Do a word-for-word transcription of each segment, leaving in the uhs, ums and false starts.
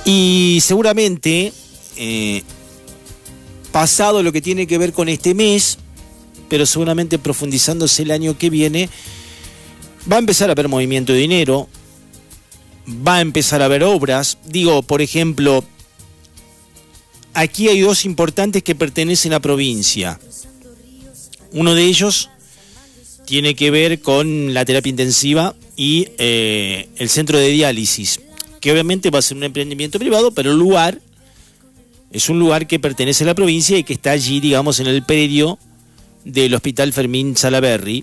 Y seguramente, eh, pasado lo que tiene que ver con este mes, pero seguramente profundizándose el año que viene, va a empezar a haber movimiento de dinero, va a empezar a haber obras. Digo, por ejemplo, aquí hay dos importantes que pertenecen a provincia. Uno de ellos tiene que ver con la terapia intensiva y eh, el centro de diálisis, que obviamente va a ser un emprendimiento privado, pero el lugar es un lugar que pertenece a la provincia y que está allí, digamos, en el predio del Hospital Fermín Salaberry.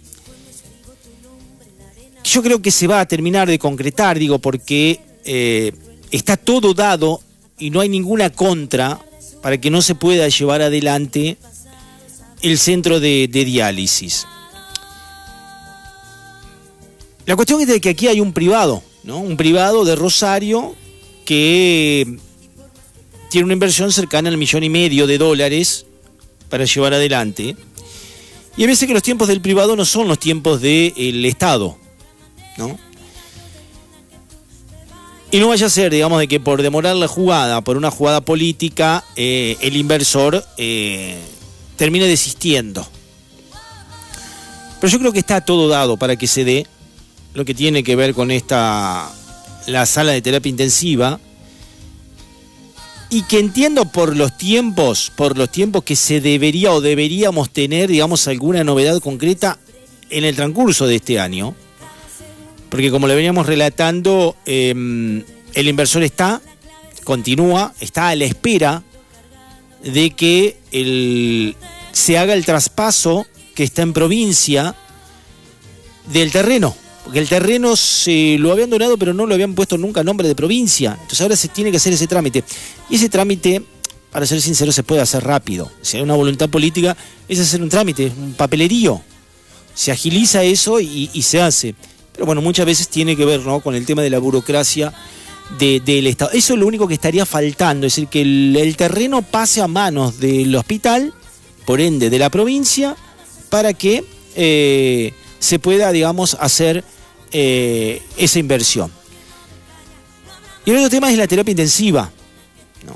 Yo creo que se va a terminar de concretar, digo, porque eh, está todo dado y no hay ninguna contra para que no se pueda llevar adelante el centro de, de diálisis. La cuestión es de que aquí hay un privado, ¿no? Un privado de Rosario que tiene una inversión cercana al millón y medio de dólares para llevar adelante. Y a veces que los tiempos del privado no son los tiempos del Estado, ¿no? Y no vaya a ser, digamos, de que por demorar la jugada, por una jugada política, eh, el inversor eh, termine desistiendo. Pero yo creo que está todo dado para que se dé lo que tiene que ver con esta, la sala de terapia intensiva, y que entiendo por los tiempos, por los tiempos que se debería o deberíamos tener, digamos, alguna novedad concreta en el transcurso de este año. Porque como le veníamos relatando, eh, el inversor está, continúa, está a la espera de que el, se haga el traspaso que está en provincia del terreno. Porque el terreno se lo habían donado, pero no lo habían puesto nunca nombre de provincia. Entonces ahora se tiene que hacer ese trámite. Y ese trámite, para ser sincero, se puede hacer rápido. Si hay una voluntad política, es hacer un trámite, un papelerío. Se agiliza eso y, y se hace. Pero bueno, muchas veces tiene que ver, ¿no?, con el tema de la burocracia de, del Estado. Eso es lo único que estaría faltando, es decir, que el, el terreno pase a manos del hospital, por ende de la provincia, para que eh, se pueda, digamos, hacer eh, esa inversión. Y el otro tema es la terapia intensiva, ¿no?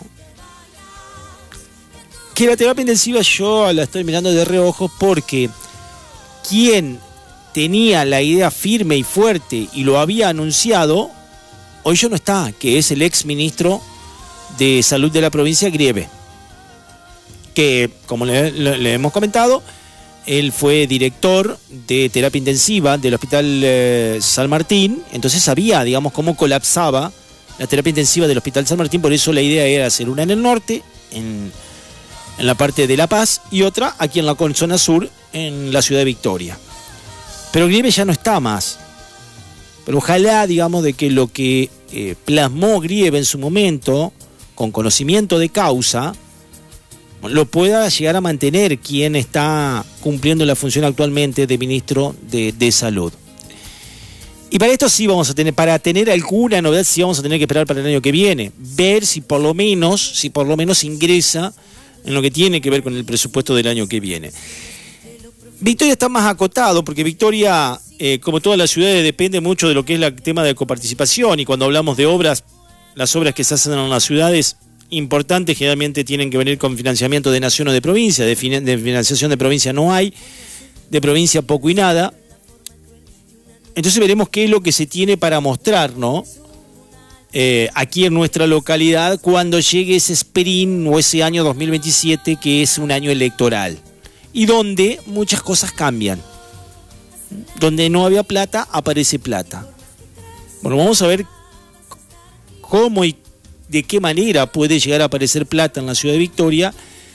Que la terapia intensiva yo la estoy mirando de reojo porque quien tenía la idea firme y fuerte y lo había anunciado, hoy ya no está, que es el ex ministro de Salud de la provincia, Grieve, que, como le, le, le hemos comentado, él fue director de terapia intensiva del Hospital eh, San Martín, entonces sabía, digamos, cómo colapsaba la terapia intensiva del Hospital San Martín, por eso la idea era hacer una en el norte, en, en la parte de La Paz, y otra aquí en la zona sur, en la ciudad de Victoria. Pero Grieve ya no está más. Pero ojalá, digamos, de que lo que eh, plasmó Grieve en su momento, con conocimiento de causa, lo pueda llegar a mantener quien está cumpliendo la función actualmente de ministro de, de Salud. Y para esto sí vamos a tener, para tener alguna novedad, sí vamos a tener que esperar para el año que viene. Ver si por lo menos, si por lo menos ingresa en lo que tiene que ver con el presupuesto del año que viene. Victoria está más acotado porque Victoria, eh, como todas las ciudades, depende mucho de lo que es el tema de coparticipación, y cuando hablamos de obras, las obras que se hacen en las ciudades importantes generalmente tienen que venir con financiamiento de nación o de provincia. De, fin de financiación de provincia no hay, de provincia poco y nada. Entonces veremos qué es lo que se tiene para mostrar, ¿no? Eh, aquí en nuestra localidad cuando llegue ese sprint o ese año dos mil veintisiete, que es un año electoral. Y donde muchas cosas cambian. Donde no había plata, aparece plata. Bueno, vamos a ver cómo y de qué manera puede llegar a aparecer plata en la ciudad de Victoria,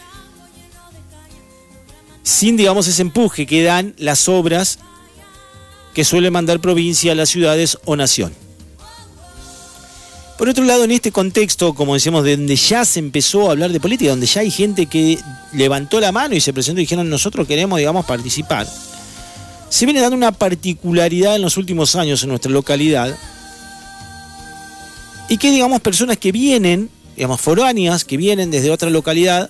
sin, digamos, ese empuje que dan las obras que suele mandar provincia a las ciudades o nación. Por otro lado, en este contexto, como decíamos, de donde ya se empezó a hablar de política, donde ya hay gente que levantó la mano y se presentó y dijeron nosotros queremos, digamos, participar, se viene dando una particularidad en los últimos años en nuestra localidad, y que, digamos, personas que vienen, digamos, foráneas, que vienen desde otra localidad,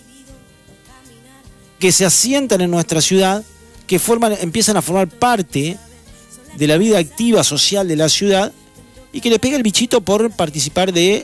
que se asientan en nuestra ciudad, que forman, empiezan a formar parte de la vida activa social de la ciudad, y que le pega el bichito por participar de